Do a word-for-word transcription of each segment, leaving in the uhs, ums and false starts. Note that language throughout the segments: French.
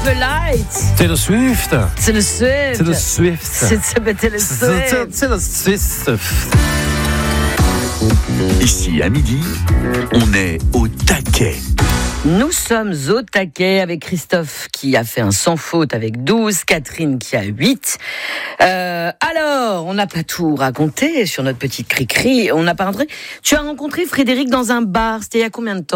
peu light. Taylor Swift. C'est le Swift. C'est le Swift. C'est c'est Taylor Swift. C'est le Swift. Ici, à midi, on est au taquet. Nous sommes au taquet avec Christophe qui a fait un sans faute avec douze, Catherine qui a huit. Euh, alors, on n'a pas tout raconté sur notre petite cri-cri. On n'a pas rentré. Tu as rencontré Frédéric dans un bar. C'était il y a combien de temps ?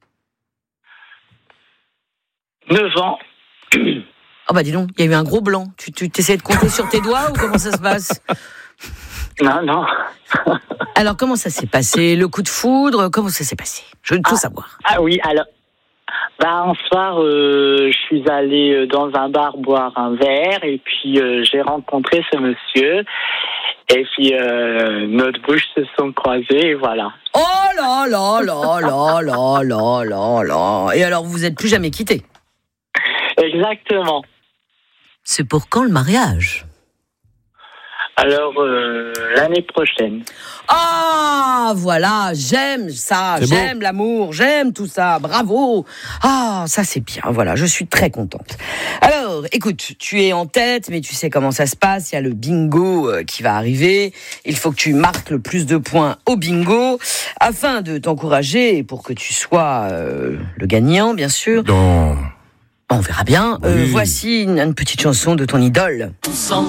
neuf ans. Oh bah dis donc, il y a eu un gros blanc. Tu, tu t'essayais de compter sur tes doigts ou comment ça se passe ? Non, non. Alors, comment ça s'est passé ? Le coup de foudre, comment ça s'est passé ? Je veux tout ah, savoir. Ah oui, alors... Bah, un soir, euh, je suis allée dans un bar boire un verre et puis euh, j'ai rencontré ce monsieur. Et puis, euh, notre bouche se sont croisées et voilà. Oh là là là là là là là là. Et alors, vous n'êtes plus jamais quittés ? Exactement. C'est pour quand le mariage ? Alors, euh, l'année prochaine. Ah, voilà, j'aime ça, C'est j'aime beau. l'amour, j'aime tout ça, bravo. Ah, ça c'est bien, voilà, je suis très contente. Alors, écoute, tu es en tête, mais tu sais comment ça se passe, il y a le bingo euh, qui va arriver, il faut que tu marques le plus de points au bingo, afin de t'encourager, et pour que tu sois euh, le gagnant, bien sûr. Non. On verra bien. Euh, Oui. voici une, une petite chanson de ton idole. On s'en